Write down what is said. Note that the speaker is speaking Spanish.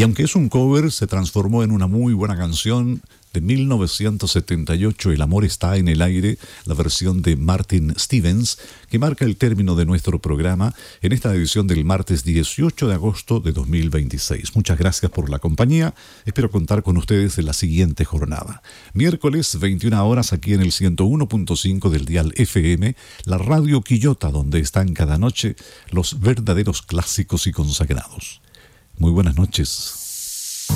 Y aunque es un cover, se transformó en una muy buena canción de 1978, El amor está en el aire, la versión de Martin Stevens, que marca el término de nuestro programa en esta edición del martes 18 de agosto de 2026. Muchas gracias por la compañía. Espero contar con ustedes en la siguiente jornada. Miércoles, 21 horas, aquí en el 101.5 del dial FM, la Radio Quillota, donde están cada noche los verdaderos clásicos y consagrados. Muy buenas noches.